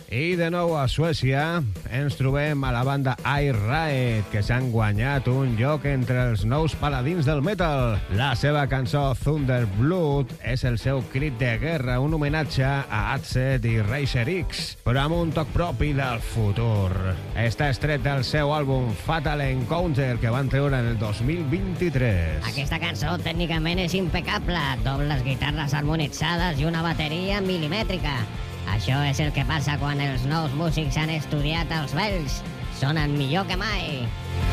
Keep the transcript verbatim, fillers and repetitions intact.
I de nou a Suècia ens trobem a la banda Air Raid, que s'han guanyat un lloc entre els nous paladins del metal. La seva cançó Thunder Blood és el seu crit de guerra, un homenatge a Adset i Racer X, però amb un toc propi del futur. Està estret del seu àlbum Fatal Encounter, que van treure en el dos mil vint-i-tres. Aquesta cançó tècnicament és impecable, dobles guitarres harmonitzades i una bateria milimètrica. Això és el que passa quan els nous músics han estudiat els vells. Sonen millor que mai.